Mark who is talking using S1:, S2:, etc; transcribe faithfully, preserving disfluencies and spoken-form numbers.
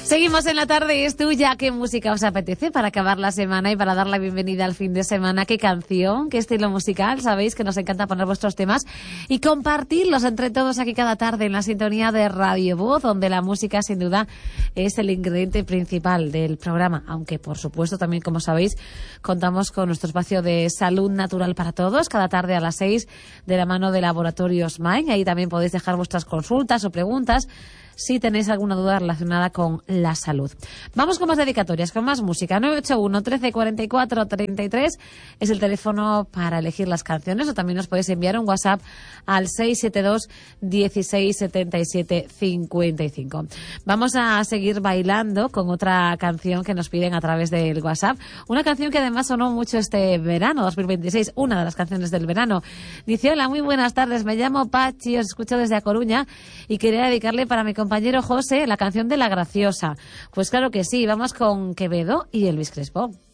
S1: Seguimos en la tarde y es tuya. ¿Qué música os apetece para acabar la semana y para dar la bienvenida al fin de semana? ¿Qué canción? ¿Qué estilo musical? Sabéis que nos encanta poner vuestros temas y compartirlos entre todos aquí cada tarde en la sintonía de Radio Voz, donde la música sin duda es el ingrediente principal del programa. Aunque, por supuesto, también, como sabéis, contamos con nuestro espacio de salud natural para todos, cada tarde a las seis de la mano de Laboratorios Mind. Ahí también podéis dejar vuestras consultas o preguntas si tenéis alguna duda relacionada con la salud. Vamos con más dedicatorias, con más música. nueve ocho uno, trece, cuarenta y cuatro, treinta y tres es el teléfono para elegir las canciones, o también os podéis enviar un WhatsApp al seis siete dos, dieciséis, setenta y siete, cincuenta y cinco. Vamos a seguir bailando con otra canción que nos piden a través del WhatsApp. Una canción que además sonó mucho este verano, dos mil veintiséis, una de las canciones del verano. Dice: hola, muy buenas tardes, me llamo Pachi, os escucho desde A Coruña y quería dedicarle para mi compañero compañero José la canción de La Graciosa. Pues claro que sí, vamos con Quevedo y Elvis Crespo.